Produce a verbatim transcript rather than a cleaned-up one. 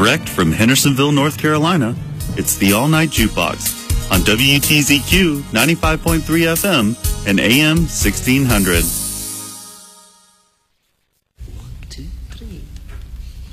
Direct from Hendersonville, North Carolina, it's the All Night Jukebox on W T Z Q ninety-five point three F M and A M sixteen hundred.